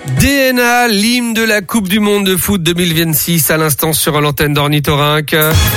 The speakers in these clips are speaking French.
DNA, l'hymne de la Coupe du Monde de foot 2026 à l'instant sur l'antenne d'Ornithorynque.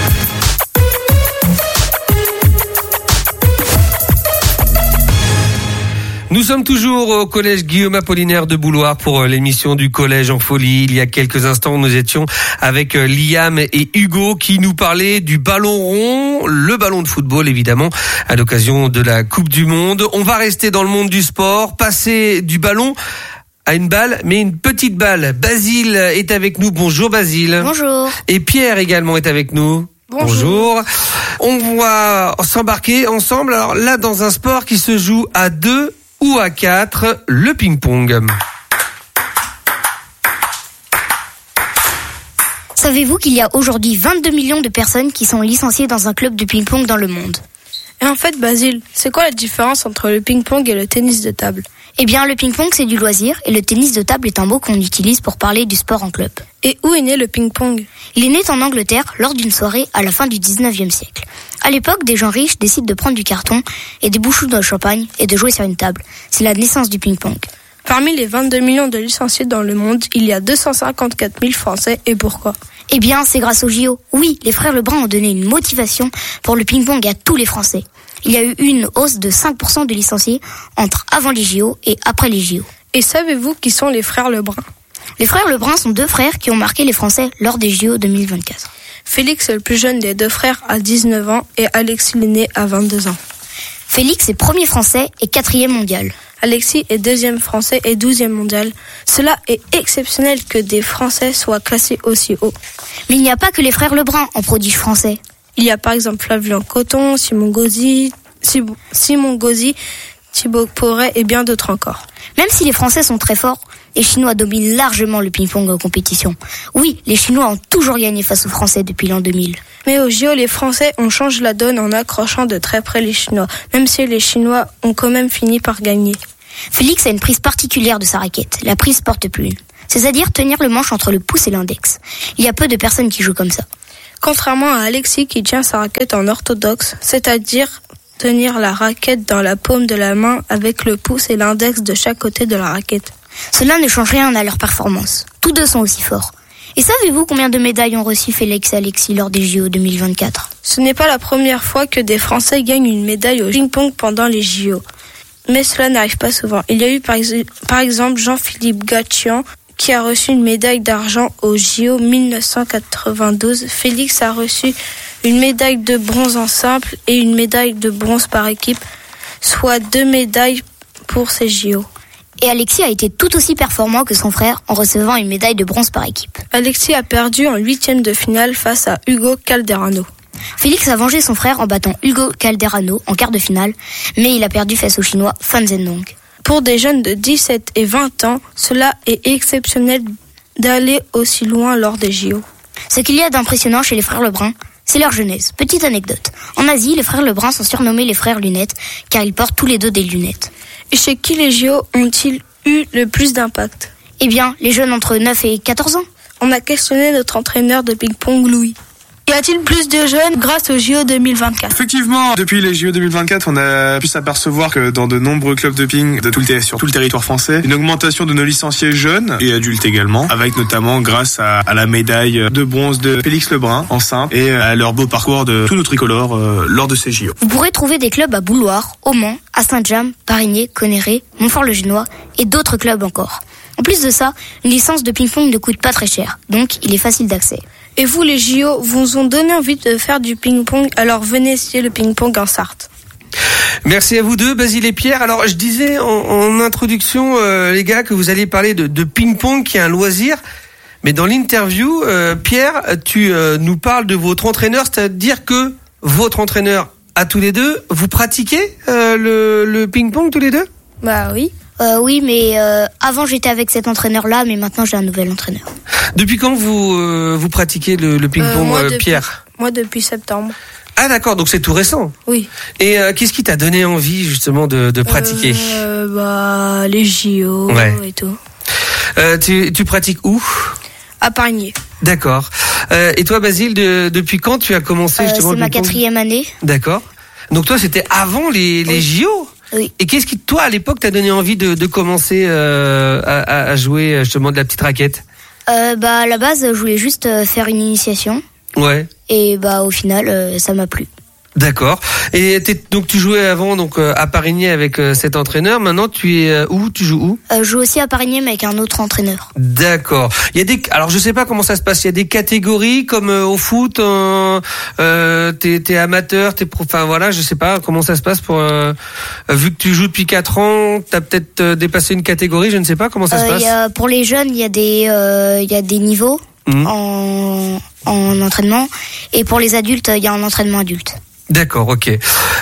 Nous sommes toujours au collège Guillaume Apollinaire de Bouloir pour l'émission du Collège en folie. Il y a quelques instants, nous étions avec Liam et Hugo qui nous parlaient du ballon rond, le ballon de football évidemment, à l'occasion de la Coupe du Monde. On va rester dans le monde du sport, passer du ballon à une balle, mais une petite balle. Basile est avec nous. Bonjour Basile. Bonjour. Et Pierre également est avec nous. Bonjour. On va s'embarquer ensemble, alors là, dans un sport qui se joue à 2 ou à 4, le ping-pong. Savez-vous qu'il y a aujourd'hui 22 millions de personnes qui sont licenciées dans un club de ping-pong dans le monde ? Et en fait, Basile, c'est quoi la différence entre le ping-pong et le tennis de table ? Eh bien, le ping-pong, c'est du loisir et le tennis de table est un mot qu'on utilise pour parler du sport en club. Et où est né le ping-pong ? Il est né en Angleterre lors d'une soirée à la fin du 19e siècle. À l'époque, des gens riches décident de prendre du carton et des bouchons de champagne et de jouer sur une table. C'est la naissance du ping-pong. Parmi les 22 millions de licenciés dans le monde, il y a 254 000 Français. Et pourquoi ? Eh bien, c'est grâce aux JO. Oui, les frères Lebrun ont donné une motivation pour le ping-pong à tous les Français. Il y a eu une hausse de 5% de licenciés entre avant les JO et après les JO. Et savez-vous qui sont les frères Lebrun ? Les frères Lebrun sont deux frères qui ont marqué les Français lors des JO 2024. Félix est le plus jeune des deux frères à 19 ans et Alexis l'aîné à 22 ans. Félix est premier français et 4e mondial. Alexis est 2e français et 12e mondial. Cela est exceptionnel que des Français soient classés aussi haut. Mais il n'y a pas que les frères Lebrun en prodige français. Il y a par exemple Flavien Coton, Simon Gauzy, Thibaut Porret et bien d'autres encore. Même si les Français sont très forts, les Chinois dominent largement le ping-pong en compétition. Oui, les Chinois ont toujours gagné face aux Français depuis l'an 2000. Mais au JO, les Français ont changé la donne en accrochant de très près les Chinois, même si les Chinois ont quand même fini par gagner. Félix a une prise particulière de sa raquette, la prise porte-plume. C'est-à-dire tenir le manche entre le pouce et l'index. Il y a peu de personnes qui jouent comme ça. Contrairement à Alexis qui tient sa raquette en orthodoxe, c'est-à-dire tenir la raquette dans la paume de la main avec le pouce et l'index de chaque côté de la raquette. Cela ne change rien à leur performance. Tous deux sont aussi forts. Et savez-vous combien de médailles ont reçu Félix et Alexis lors des JO 2024 ? Ce n'est pas la première fois que des Français gagnent une médaille au ping-pong pendant les JO. Mais cela n'arrive pas souvent. Il y a eu par exemple Jean-Philippe Gatchian qui a reçu une médaille d'argent au JO 1992. Félix a reçu une médaille de bronze en simple et une médaille de bronze par équipe, soit 2 médailles pour ces JO. Et Alexis a été tout aussi performant que son frère en recevant une médaille de bronze par équipe. Alexis a perdu en 8e de finale face à Hugo Calderano. Félix a vengé son frère en battant Hugo Calderano en quart de finale, mais il a perdu face au Chinois Fan Zhendong. Pour des jeunes de 17 et 20 ans, cela est exceptionnel d'aller aussi loin lors des JO. Ce qu'il y a d'impressionnant chez les frères Lebrun, c'est leur jeunesse. Petite anecdote. En Asie, les frères Lebrun sont surnommés les frères lunettes, car ils portent tous les deux des lunettes. Et chez qui les JO ont-ils eu le plus d'impact ? Eh bien, les jeunes entre 9 et 14 ans. On a questionné notre entraîneur de ping-pong, Louis. Y a-t-il plus de jeunes grâce aux JO 2024 ? Effectivement, depuis les JO 2024, on a pu s'apercevoir que dans de nombreux clubs de ping sur tout le territoire français, une augmentation de nos licenciés jeunes et adultes également, avec notamment grâce à la médaille de bronze de Félix Lebrun en simple et à leur beau parcours de tous nos tricolores lors de ces JO. Vous pourrez trouver des clubs à Bouloir, au Mans, à Saint-James, Parigné, Conneré, Montfort-le-Génois et d'autres clubs encore. En plus de ça, une licence de ping-pong ne coûte pas très cher, donc il est facile d'accès. Et vous, les JO, vous ont donné envie de faire du ping-pong, alors venez essayer le ping-pong en Sarthe. Merci à vous deux, Basile et Pierre. Alors, je disais en introduction, les gars, que vous alliez parler de ping-pong, qui est un loisir. Mais dans l'interview, Pierre, tu nous parles de votre entraîneur, c'est-à-dire que votre entraîneur, à tous les deux, vous pratiquez le ping-pong tous les deux ? Bah oui. Oui, mais avant j'étais avec cet entraîneur-là, mais maintenant j'ai un nouvel entraîneur. Depuis quand vous pratiquez le ping-pong, Pierre ? Moi, depuis septembre. Ah d'accord, donc c'est tout récent. Oui. Et qu'est-ce qui t'a donné envie justement de pratiquer ? Les JO et tout. Tu pratiques où ? À Parigné. D'accord. Et toi, Basile, depuis quand tu as commencé justement c'est ma 4e année. D'accord. Donc toi, c'était avant les JO ? Oui. Et qu'est-ce qui, toi, à l'époque, t'a donné envie de commencer à jouer justement de la petite raquette? À la base, je voulais juste faire une initiation. Ouais. Et au final, ça m'a plu. D'accord. Et donc tu jouais avant à Parigny avec cet entraîneur. Maintenant tu es où? Tu joues où? Je joue aussi à Parigny mais avec un autre entraîneur. D'accord. Alors je sais pas comment ça se passe. Il y a des catégories comme au foot. T'es amateur, enfin voilà, je sais pas comment ça se passe pour. Vu que tu joues depuis 4 ans, t'as peut-être dépassé une catégorie. Je ne sais pas comment ça se passe. Pour les jeunes, il y a des niveaux en entraînement, et pour les adultes, il y a un entraînement adulte. D'accord, ok.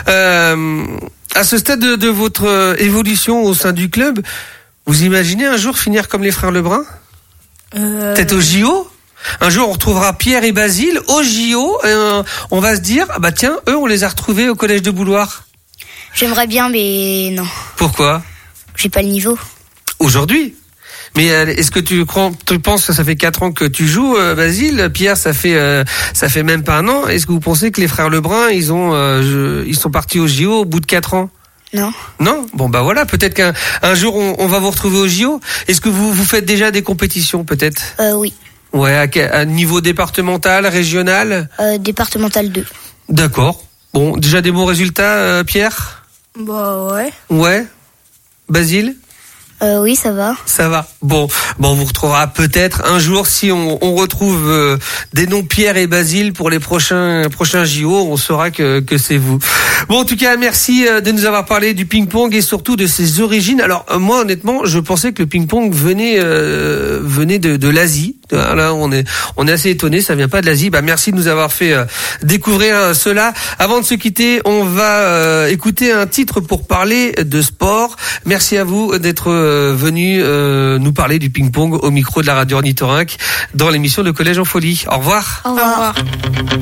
À ce stade de votre évolution au sein du club, vous imaginez un jour finir comme les frères Lebrun? Peut-être au JO? Un jour, on retrouvera Pierre et Basile au JO. On va se dire, tiens, eux, on les a retrouvés au collège de Bouloir. J'aimerais bien, mais non. Pourquoi? J'ai pas le niveau. Aujourd'hui? Mais est-ce que tu penses que ça fait 4 ans que tu joues, Basile? Pierre, ça fait même pas 1 an. Est-ce que vous pensez que les frères Lebrun, ils sont partis au JO au bout de 4 ans? Non. Non? Bon, voilà. Peut-être qu'un jour, on va vous retrouver au JO. Est-ce que vous faites déjà des compétitions, peut-être? Oui. Ouais, à niveau départemental, régional? Départemental 2. D'accord. Bon, déjà des bons résultats, Pierre? Ouais. Ouais. Basile? Oui, ça va. Ça va. Bon, on vous retrouvera peut-être un jour si on retrouve des noms Pierre et Basile pour les prochains JO, on saura que c'est vous. Bon, en tout cas, merci de nous avoir parlé du ping-pong et surtout de ses origines. Alors moi, honnêtement, je pensais que le ping-pong venait de l'Asie. Là, on est assez étonnés, ça vient pas de l'Asie. Merci de nous avoir fait découvrir cela. Avant de se quitter, on va écouter un titre pour parler de sport. Merci à vous d'être venu nous parler du ping-pong au micro de la radio Ornithorynque dans l'émission Le Collège en Folie. Au revoir. Au revoir.